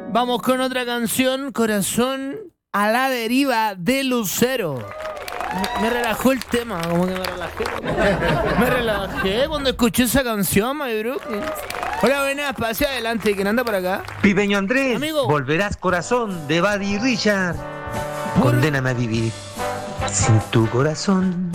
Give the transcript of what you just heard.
Vamos con otra canción, Corazón a la deriva de Lucero. Me relajó el tema, como que me relajé. Me relajé cuando escuché esa canción, my bro. Hola, buenas, pase adelante. ¿Quién anda por acá? Pipeño Andrés, Amigo. volverás corazón de Buddy Richard. Condéname a vivir sin tu corazón.